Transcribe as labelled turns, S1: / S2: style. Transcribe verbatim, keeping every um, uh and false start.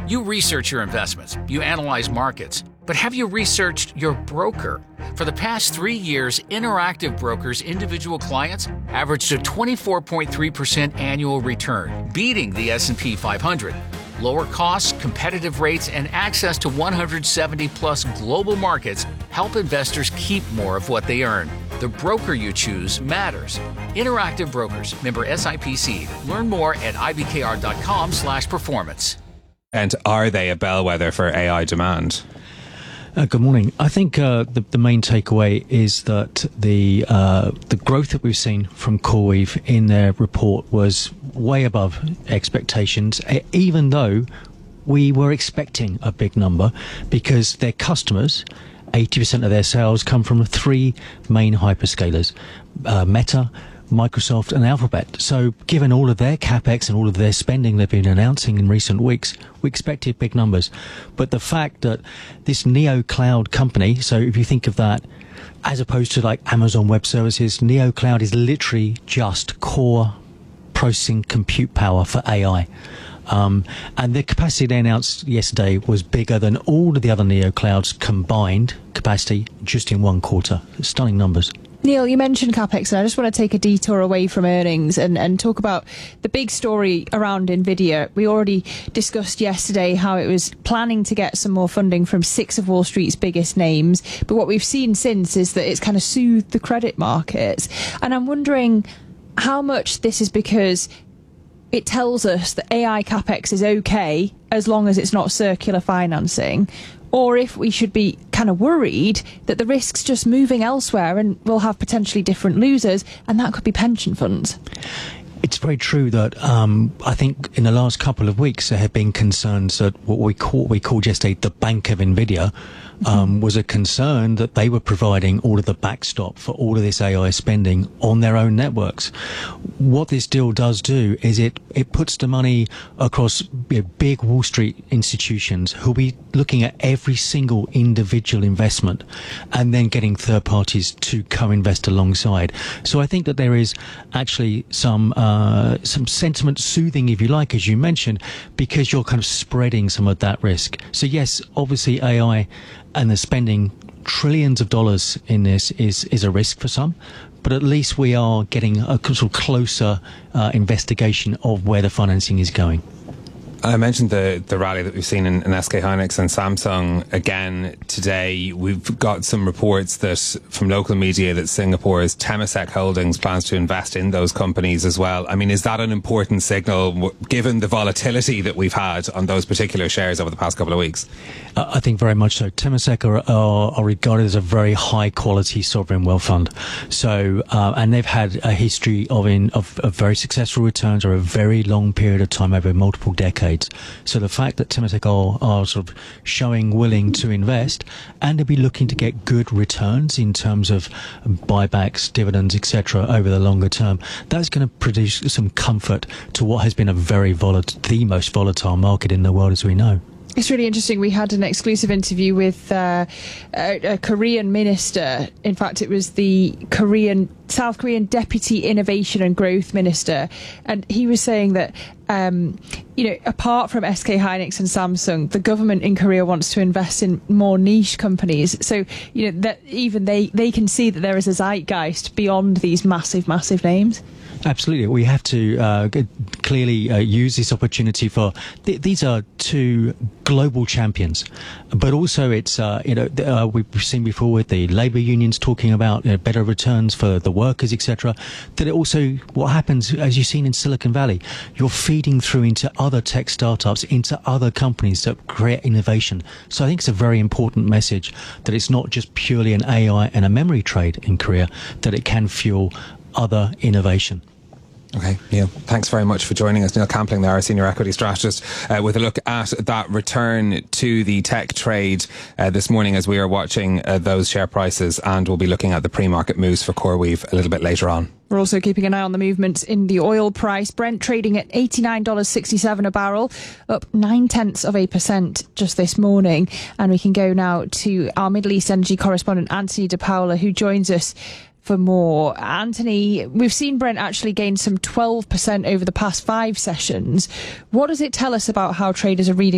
S1: You research your investments, you analyze markets, but have you researched your broker? For the past three years, Interactive Brokers' individual clients averaged a twenty-four point three percent annual return, beating the S and P five hundred. Lower costs, competitive rates, and access to one hundred seventy plus global markets help investors keep more of what they earn. The broker you choose matters. Interactive Brokers, member S I P C. Learn more at ibkr.com slash performance.
S2: And are they a bellwether for A I demand?
S3: Uh, good morning. I think uh, the, the main takeaway is that the uh, the growth that we've seen from CoreWeave in their report was way above expectations, even though we were expecting a big number, because their customers, eighty percent of their sales come from three main hyperscalers, uh, Meta, Microsoft and Alphabet. So given all of their capex and all of their spending they've been announcing in recent weeks, we expected big numbers. But the fact that this Neo Cloud company, so if you think of that as opposed to like Amazon Web Services, Neo Cloud is literally just core processing compute power for A I. Um, and the capacity they announced yesterday was bigger than all of the other Neo Clouds combined capacity just in one quarter. Stunning numbers.
S4: Neil, you mentioned CapEx, and I just want to take a detour away from earnings and, and talk about the big story around NVIDIA. We already discussed yesterday how it was planning to get some more funding from six of Wall Street's biggest names, but what we've seen since is that it's kind of soothed the credit markets. And I'm wondering how much this is because it tells us that A I CapEx is okay as long as it's not circular financing, or if we should be kind of worried that the risk's just moving elsewhere and we'll have potentially different losers, and that could be pension funds.
S3: It's very true that um, I think in the last couple of weeks there have been concerns that what we call, we called yesterday the Bank of NVIDIA um, mm-hmm. was a concern that they were providing all of the backstop for all of this A I spending on their own networks. What this deal does do is it, it puts the money across you know, big Wall Street institutions who'll be looking at every single individual investment and then getting third parties to co-invest alongside. So I think that there is actually some uh, some sentiment soothing, if you like, as you mentioned, because you're kind of spreading some of that risk. So yes, obviously A I and the spending trillions of dollars in this is, is a risk for some, but at least we are getting a sort of closer uh, investigation of where the financing is going.
S2: I mentioned the, the rally that we've seen in, in S K Hynix and Samsung again today. We've got some reports that from local media that Singapore's Temasek Holdings plans to invest in those companies as well. I mean, is that an important signal given the volatility that we've had on those particular shares over the past couple of weeks?
S3: Uh, I think very much so. Temasek are, are, are regarded as a very high quality sovereign wealth fund. So, uh, and they've had a history of, in, of, of very successful returns over a very long period of time, over multiple decades. So the fact that Temasek are, are sort of showing willing to invest and to be looking to get good returns in terms of buybacks, dividends, et cetera over the longer term, that's going to produce some comfort to what has been a very volatile, the most volatile market in the world as we know.
S4: It's really interesting. We had an exclusive interview with uh, a, a Korean minister. In fact, it was the Korean, South Korean Deputy Innovation and Growth Minister. And he was saying that, um, you know, apart from S K Hynix and Samsung, the government in Korea wants to invest in more niche companies. So, you know, that even they, they can see that there is a zeitgeist beyond these massive, massive names.
S3: Absolutely. We have to uh, clearly uh, use this opportunity for th- these are two global champions, but also it's, uh, you know, uh, we've seen before with the labour unions talking about you know, better returns for the workers, et cetera. That it also, what happens, as you've seen in Silicon Valley, you're feeding through into other tech startups, into other companies that create innovation. So I think it's a very important message that it's not just purely an A I and a memory trade in Korea, that it can fuel other innovation.
S2: Okay, Neil, thanks very much for joining us. Neil Campling there, our senior equity strategist, uh, with a look at that return to the tech trade uh, this morning as we are watching uh, those share prices, and we'll be looking at the pre-market moves for CoreWeave a little bit later on.
S4: We're also keeping an eye on the movements in the oil price. Brent trading at eighty-nine dollars sixty-seven a barrel, up nine tenths of a percent just this morning. And we can go now to our Middle East energy correspondent, Anthony De Paula, who joins us for more. Anthony, we've seen Brent actually gain some twelve percent over the past five sessions. What does it tell us about how traders are reading